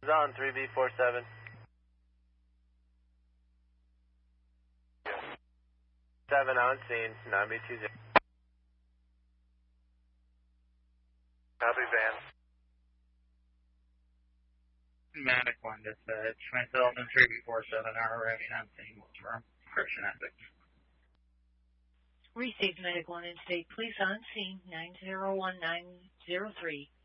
On 3B47. 7 on scene, 9B20. Copy, van. Manic 1 dispatch. Myself and 3B47 are already on scene for encryption ethics. Received Medic 1 and State Police on scene, 901903.